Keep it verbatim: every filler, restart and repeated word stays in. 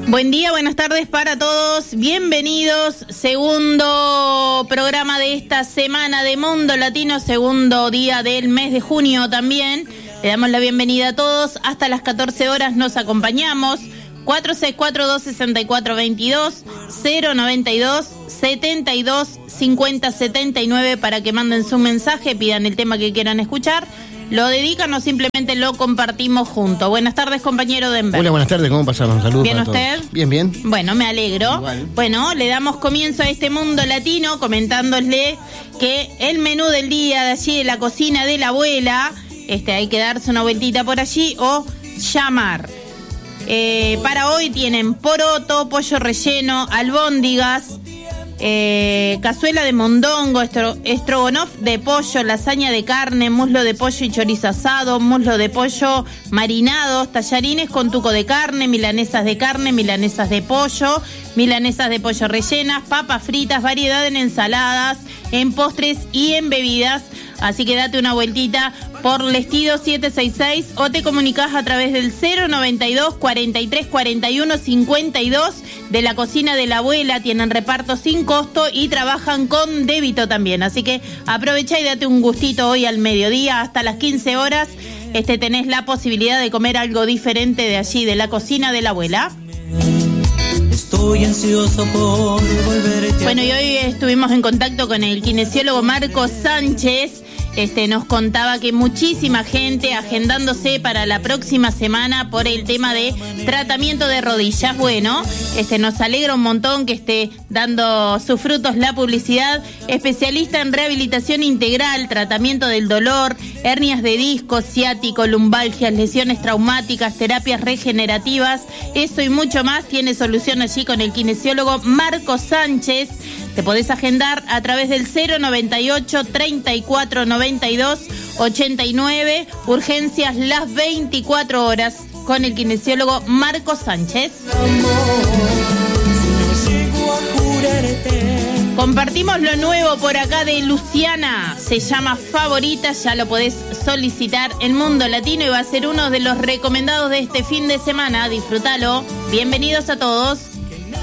Buen día, buenas tardes para todos. Bienvenidos. Segundo programa de esta semana de Mundo Latino, segundo día del mes de junio también. Le damos la bienvenida a todos. Hasta las catorce horas nos acompañamos. cuatro seis cuatro, dos seis cuatro, dos dos, cero noventa y dos, setenta y dos, cincuenta, setenta y nueve para que manden su mensaje, pidan el tema que quieran escuchar. Lo dedican o simplemente lo compartimos juntos. Buenas tardes, compañero Denver. Hola, buenas tardes, ¿cómo pasaron? Saludos. ¿Bien para usted? Todos. Bien, bien. Bueno, me alegro. Igual. Bueno, le damos comienzo a este Mundo Latino comentándole que el menú del día de allí de la cocina de la abuela, este, hay que darse una vueltita por allí o llamar. Eh, para hoy tienen poroto, pollo relleno, albóndigas, eh, cazuela de mondongo, estro, estrogonoff de pollo, lasaña de carne, muslo de pollo y chorizo asado, muslo de pollo marinados, tallarines con tuco de carne, milanesas de carne, milanesas de pollo, milanesas de pollo rellenas, papas fritas, variedad en ensaladas, en postres y en bebidas. Así que date una vueltita por Lestido siete seis seis o te comunicás a través del cero noventa y dos, cuarenta y tres, cuarenta y uno, cincuenta y dos de la cocina de la abuela. Tienen reparto sin costo y trabajan con débito también. Así que aprovecha y date un gustito hoy al mediodía hasta las quince horas. Este, tenés la posibilidad de comer algo diferente de allí, de la cocina de la abuela. Estoy ansioso por volverte. Bueno, y hoy estuvimos en contacto con el kinesiólogo Marcos Sánchez. Este, nos contaba que muchísima gente agendándose para la próxima semana por el tema de tratamiento de rodillas. Bueno, este, nos alegra un montón que esté dando sus frutos la publicidad. Especialista en rehabilitación integral, tratamiento del dolor, hernias de disco, ciático, lumbalgias, lesiones traumáticas, terapias regenerativas, eso y mucho más. Tiene solución allí con el kinesiólogo Marcos Sánchez. Te podés agendar a través del cero noventa y ocho, treinta y cuatro, noventa y dos, ochenta y nueve. Urgencias las veinticuatro horas con el kinesiólogo Marcos Sánchez. Compartimos lo nuevo por acá de Luciana. Se llama Favorita, ya lo podés solicitar en Mundo Latino y va a ser uno de los recomendados de este fin de semana. Disfrútalo. Bienvenidos a todos.